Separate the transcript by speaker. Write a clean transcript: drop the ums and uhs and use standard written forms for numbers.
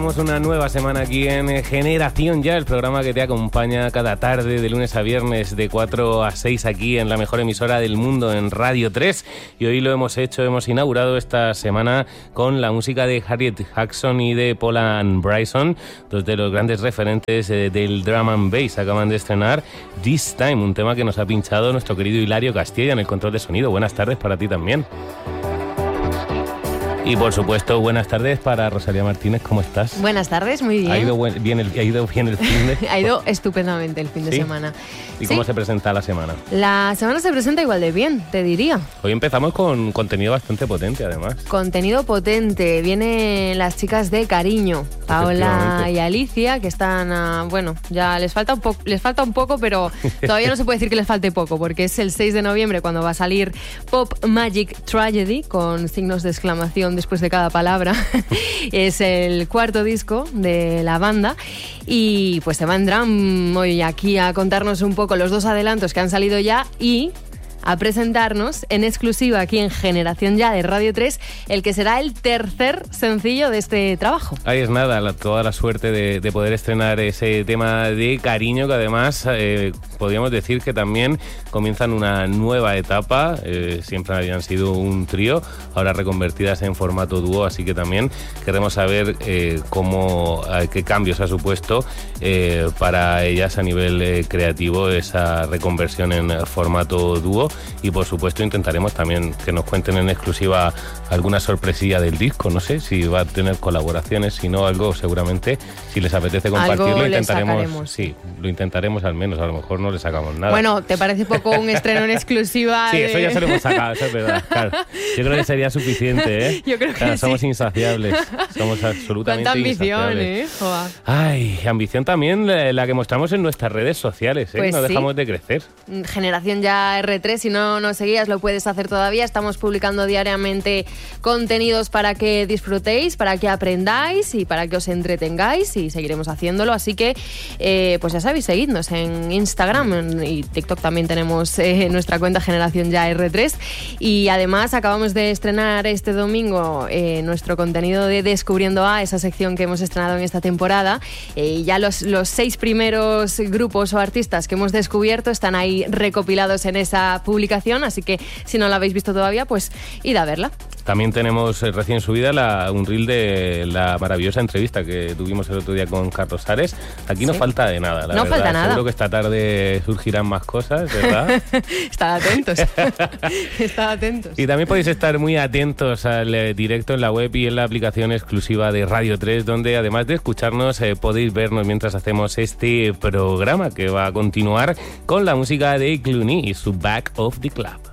Speaker 1: Tenemos una nueva semana aquí en Generación Ya, el programa que te acompaña cada tarde de lunes a viernes de 4 a 6 aquí en la mejor emisora del mundo, en Radio 3. Y hoy lo hemos inaugurado esta semana con la música de Harriet Jackson y de Paula Ann Bryson, dos de los grandes referentes del drum and bass. Acaban de estrenar This Time, un tema que nos ha pinchado nuestro querido Hilario Castilla en el control de sonido. Buenas tardes para ti también. Y por supuesto, buenas tardes para Rosalía Martínez, ¿cómo estás?
Speaker 2: Buenas tardes, muy bien.
Speaker 1: ¿Ha ido bien el fin de?
Speaker 2: Ha ido estupendamente el fin de semana.
Speaker 1: ¿Y cómo se presenta la semana?
Speaker 2: La semana se presenta igual de bien, te diría.
Speaker 1: Hoy empezamos con contenido bastante potente, además.
Speaker 2: Contenido potente. Vienen las chicas de Cariño, Paola y Alicia, que están, ya les falta un poco, pero todavía no se puede decir que les falte poco, porque es el 6 de noviembre cuando va a salir Pop Magic Tragedy, con signos de exclamación después de cada palabra. Es el cuarto disco de la banda y pues se vendrán hoy aquí a contarnos un poco los dos adelantos que han salido ya y a presentarnos en exclusiva aquí en Generación Ya de Radio 3 el que será el tercer sencillo de este trabajo.
Speaker 1: Ahí es nada, toda la suerte de poder estrenar ese tema de Cariño, que además podríamos decir que también comienzan una nueva etapa. Siempre habían sido un trío, ahora reconvertidas en formato dúo, así que también queremos saber qué cambios ha supuesto para ellas a nivel creativo esa reconversión en formato dúo. Y por supuesto intentaremos también que nos cuenten en exclusiva alguna sorpresilla del disco. No sé si va a tener colaboraciones, si no, algo seguramente, si les apetece compartirlo, intentaremos. Sí, lo intentaremos al menos, a lo mejor no le sacamos nada.
Speaker 2: Bueno, ¿te parece poco un estreno en exclusiva?
Speaker 1: Sí, eso ya se lo hemos sacado, eso es verdad. Claro. Yo creo que sería suficiente, ¿eh?
Speaker 2: Yo creo que
Speaker 1: somos
Speaker 2: sí.
Speaker 1: Insaciables, somos absolutamente
Speaker 2: ¿Cuánta ambición,
Speaker 1: insaciables.
Speaker 2: Joa.
Speaker 1: Ay, ambición también la que mostramos en nuestras redes sociales, ¿eh?
Speaker 2: Pues
Speaker 1: no
Speaker 2: sí.
Speaker 1: dejamos de crecer.
Speaker 2: Generación Ya R3, si no nos seguías lo puedes hacer todavía. Estamos publicando diariamente contenidos para que disfrutéis, para que aprendáis y para que os entretengáis, y seguiremos haciéndolo. Así que, pues ya sabéis, seguidnos en Instagram y TikTok. También tenemos nuestra cuenta Generación Ya R3. Y además acabamos de estrenar este domingo nuestro contenido de Descubriendo A, esa sección que hemos estrenado en esta temporada. Ya los 6 primeros grupos o artistas que hemos descubierto están ahí recopilados en esa publicación, así que si no la habéis visto todavía, pues id a verla.
Speaker 1: También tenemos recién subida un reel de la maravillosa entrevista que tuvimos el otro día con Carlos Ares. Aquí no falta de nada, la verdad.
Speaker 2: Falta nada.
Speaker 1: Seguro que esta tarde surgirán más cosas, ¿verdad?
Speaker 2: Estad atentos. Estad atentos.
Speaker 1: Y también podéis estar muy atentos al directo en la web y en la aplicación exclusiva de Radio 3, donde además de escucharnos podéis vernos mientras hacemos este programa, que va a continuar con la música de Clooney y su Back of the Club.